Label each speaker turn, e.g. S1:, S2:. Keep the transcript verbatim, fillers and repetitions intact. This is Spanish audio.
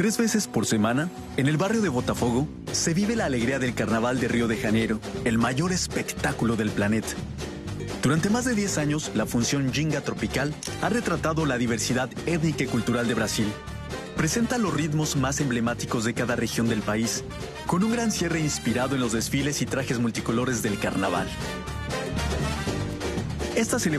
S1: Tres veces por semana, en el barrio de Botafogo, se vive la alegría del Carnaval de Río de Janeiro, el mayor espectáculo del planeta. Durante más de diez años, la función Ginga Tropical ha retratado la diversidad étnica y cultural de Brasil. Presenta los ritmos más emblemáticos de cada región del país, con un gran cierre inspirado en los desfiles y trajes multicolores del carnaval. Esta celebración